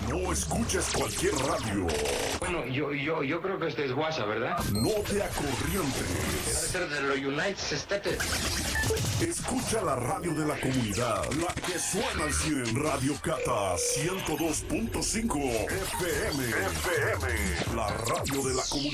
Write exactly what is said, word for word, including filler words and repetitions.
No escuches cualquier radio. Bueno, yo, yo, yo creo que este es WhatsApp, ¿verdad? No te acorrientes. Debe ser de los United States. Escucha la radio de la comunidad, la que suena al cien. Radio Cata ciento dos punto cinco F M. F M. La radio de la comunidad.